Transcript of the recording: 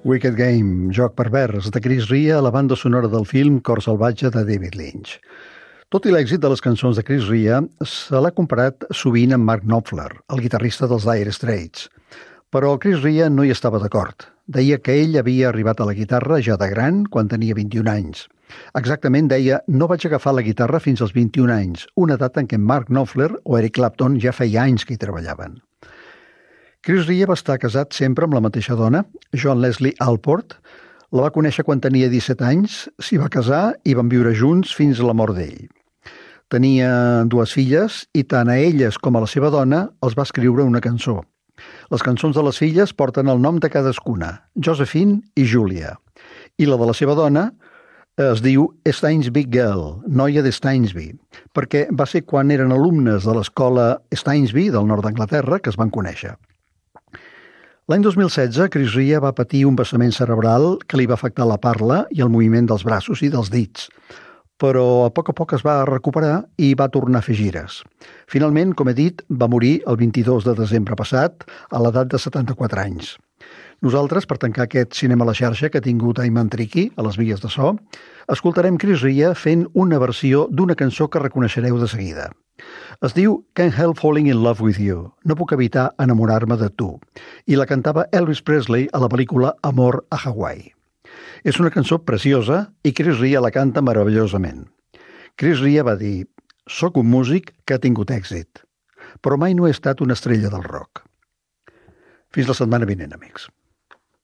Wicked Game, Joc pervers, de Chris Rea a la banda sonora del film Cor salvatge de David Lynch. Tot i l'èxit de les cançons de Chris Rea, se l'ha comparat sovint amb Mark Knopfler, el guitarrista dels Dire Straits. Però Chris Rea no hi estava d'acord. Deia que ell havia arribat a la guitarra ja de gran, quan tenia 21 anys. Exactament deia, no vaig agafar la guitarra fins als 21 anys, una edat en què Mark Knopfler o Eric Clapton ja feia anys que hi treballaven. Chris Rea va estar casat sempre amb la mateixa dona, Joan Leslie Alport. La va conèixer quan tenia 17 anys, s'hi va casar i van viure junts fins a la mort d'ell. Tenia 2 filles i tant a elles com a la seva dona els va escriure una cançó. Les cançons de les filles porten el nom de cadascuna, Josephine i Julia. I la de la seva dona es diu Stainsby Girl, noia de Stainsby, perquè va ser quan eren alumnes de l'escola Stainsby del nord d'Anglaterra que es van conèixer. L'any 2016, Chris Rea va patir un vessament cerebral que li va afectar la parla i el moviment dels braços i dels dits, però a poc es va recuperar i va tornar a fer gires. Finalment, com he dit, va morir el 22 de desembre passat, a l'edat de 74 anys. Nosaltres, per tancar aquest cinema a la xarxa que ha tingut Ayman Triqui a les vies de so, escoltarem Chris Rea fent una versió d'una cançó que reconeixereu de seguida. Es diu Can't Help Falling in Love with You, no puc evitar enamorar-me de tu, i la cantava Elvis Presley a la pel·lícula Amor a Hawaii. És una cançó preciosa i Chris Rea la canta meravellosament. Chris Rea va dir, soc un músic que ha tingut èxit, però mai no he estat una estrella del rock. Fins la setmana vinent, amics.